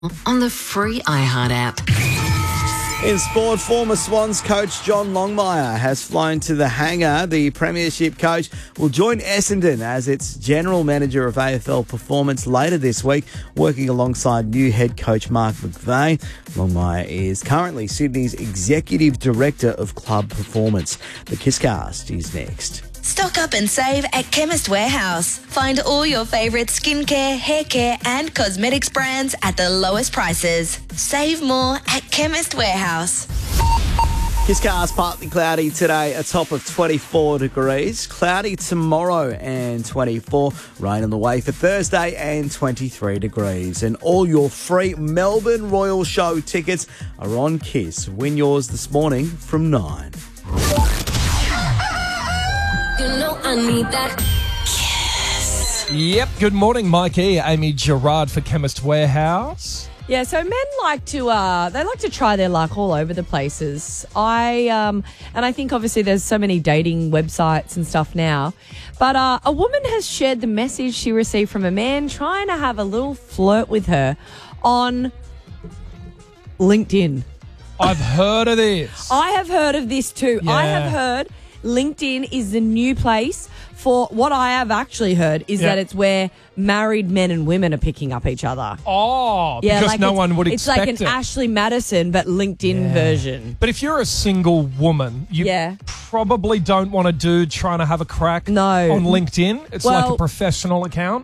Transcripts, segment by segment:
on the free iHeart app. In sport, former Swans coach John Longmire has flown to the hangar. The premiership coach will join Essendon as its general manager of AFL performance later this week, working alongside new head coach Mark McVeigh. Longmire is currently Sydney's executive director of club performance. The Kisscast is next. Stock up and save at Chemist Warehouse. Find all your favourite skincare, hair care and cosmetics brands at the lowest prices. Save more at Chemist Warehouse. Kisscast partly cloudy today, a top of 24 degrees. Cloudy tomorrow and 24. Rain on the way for Thursday and 23 degrees. And all your free Melbourne Royal Show tickets are on Kiss. Win yours this morning from 9. You know I need that Kiss. Yep, good morning, Mikey. Amy Gerard for Chemist Warehouse. Yeah, so men like to try their luck all over the places. And I think obviously there's so many dating websites and stuff now. But a woman has shared the message she received from a man trying to have a little flirt with her on LinkedIn. I've heard of this. I have heard of this too. Yeah. I have heard LinkedIn is the new place for what I have actually heard is that it's where married men and women are picking up each other. Oh, because like no one would expect it. It's like an Ashley Madison but LinkedIn version. But if you're a single woman, you probably don't want a dude trying to have a crack on LinkedIn. It's like a professional account.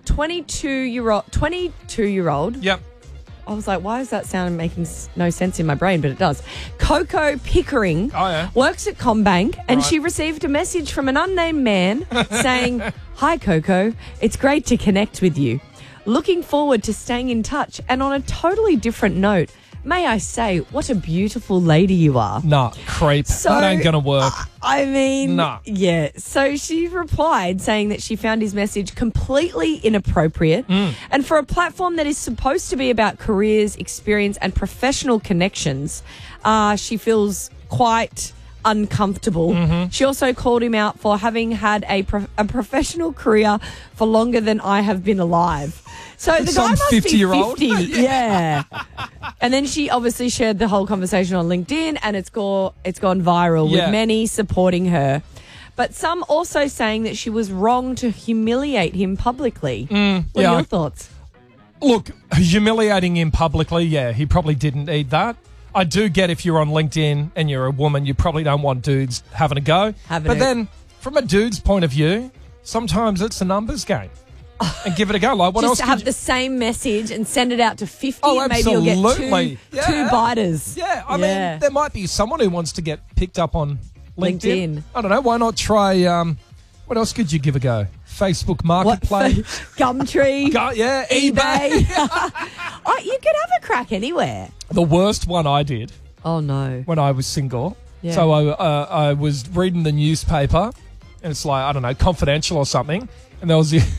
22-year-old. Yep. I was like, why does that sound making no sense in my brain? But it does. Coco Pickering works at CommBank and she received a message from an unnamed man saying, "Hi, Coco. It's great to connect with you. Looking forward to staying in touch." And on a totally different note, may I say, what a beautiful lady you are. Nah, creep. So, that ain't going to work. I mean, nah. Yeah. So she replied saying that she found his message completely inappropriate. And for a platform that is supposed to be about careers, experience and professional connections, she feels quite uncomfortable. She also called him out for having had a professional career for longer than I have been alive. So the guy must be 50-year-old. 50. Yeah. And then she obviously shared the whole conversation on LinkedIn and it's gone viral with many supporting her. But some also saying that she was wrong to humiliate him publicly. What are your thoughts? Look, humiliating him publicly, he probably didn't need that. I do get if you're on LinkedIn and you're a woman, you probably don't want dudes having a go. Then from a dude's point of view, sometimes it's a numbers game. And give it a go. Like, what else? Just have the same message and send it out to 50 and maybe absolutely. you'll get two biters. Yeah, I mean, there might be someone who wants to get picked up on LinkedIn. I don't know. Why not try, what else could you give a go? Facebook Marketplace. Gumtree. eBay. You could have a crack anywhere. The worst one I did. Oh, no. When I was single. Yeah. So I was reading the newspaper and it's like, I don't know, Confidential or something. And there was the...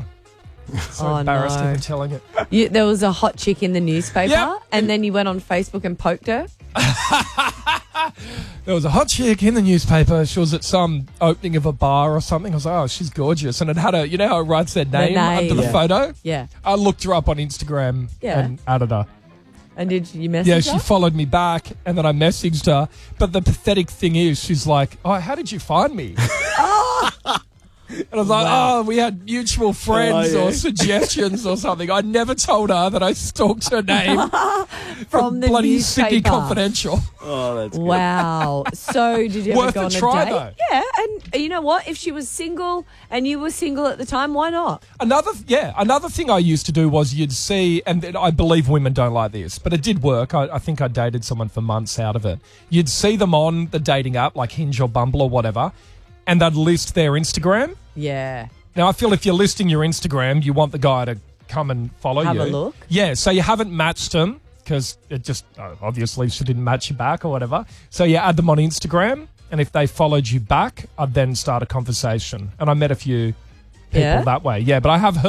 So embarrassed even telling it. There was a hot chick in the newspaper and then you went on Facebook and poked her? There was a hot chick in the newspaper. She was at some opening of a bar or something. I was like, oh, she's gorgeous. And it had you know how it writes their name under the photo? Yeah. I looked her up on Instagram and added her. And did you message her? Yeah, she followed me back and then I messaged her. But the pathetic thing is, she's like, oh, how did you find me? And I was like, we had mutual friends or suggestions or something. I never told her that I stalked her name from the bloody newspaper. Sydney Confidential. Oh, that's good. Wow. So did you ever Worth go a on try, a date? though. Yeah, and you know what? If she was single and you were single at the time, why not? Another thing I used to do was you'd see, and I believe women don't like this, but it did work. I think I dated someone for months out of it. You'd see them on the dating app like Hinge or Bumble or whatever, and they'd list their Instagram. Yeah. Now, I feel if you're listing your Instagram, you want the guy to come and follow you. Have a look. Yeah, so you haven't matched them because it just, obviously she didn't match you back or whatever. So you add them on Instagram, and if they followed you back, I'd then start a conversation. And I met a few people that way. Yeah, but I have heard... That's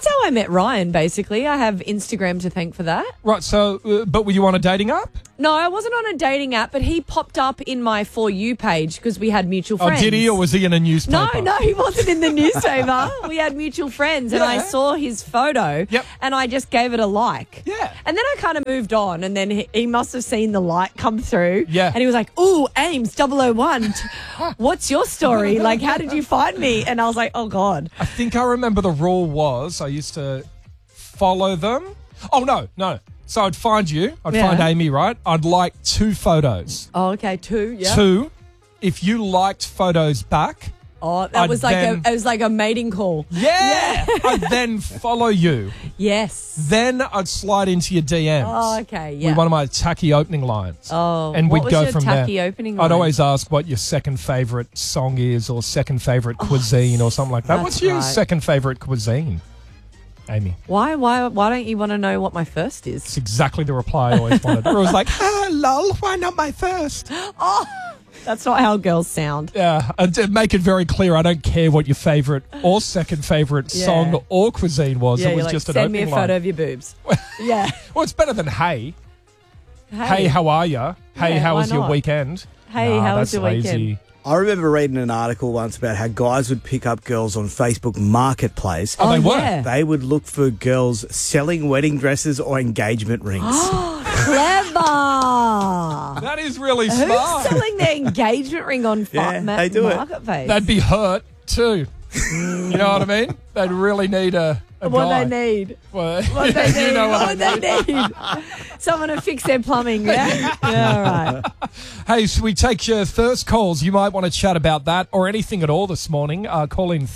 That's how I met Ryan, basically. I have Instagram to thank for that. Right, so, but were you on a dating app? No, I wasn't on a dating app, but he popped up in my For You page because we had mutual friends. Oh, did he, or was he in a newspaper? No, he wasn't in the newspaper. We had mutual friends, and I Yeah. saw his photo, and I just gave it a like. Yeah. And then I kind of moved on, and then he must have seen the like come through. Yeah. And he was like, ooh, Ames 001, what's your story? Like, how did you find me? And I was like, oh, God. I think I remember the rule was I used to follow them. Oh, no. So I'd find you. I'd find Amy, right? I'd like 2 photos. Oh, okay, 2, yeah. 2. If you liked photos back. Oh, that was like a mating call. Yeah. I'd then follow you. Yes. Then I'd slide into your DMs. Oh, okay, yeah. With one of my tacky opening lines. Oh, and what we'd was go your from tacky there. opening I'd line? always ask what your second favourite song is or second favourite cuisine or something like that. That's What's your right. second favourite cuisine, Amy? Why don't you want to know what my first is? It's exactly the reply I always wanted. It was like, lol, why not my first? That's not how girls sound. Yeah, and to make it very clear, I don't care what your favourite or second favourite song or cuisine was. Yeah, It was you're just like, an send me a opening photo line. of your boobs. Yeah. Well, it's better than hey. Hey, how are ya? Hey, Yeah, how why was your not? weekend? Hey, how was that's your lazy. weekend? I remember reading an article once about how guys would pick up girls on Facebook Marketplace. Oh, they were? yeah. They would look for girls selling wedding dresses or engagement rings. Clever. That is really Who's smart. selling their engagement ring on Yeah, they do it. Marketplace? They'd be hurt too. You know what I mean? They'd really need a what guy. they need. Well, What they need. you know what what they need. Someone to fix their plumbing, yeah? Yeah, all right. Hey, so we take your first calls. You might want to chat about that or anything at all this morning. Call in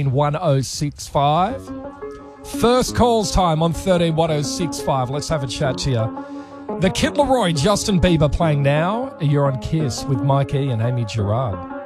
131065. First calls time on 131065. Let's have a chat to you. The Kid Laroi, Justin Bieber playing now. You're on Kiss with Mikey and Amy Gerard.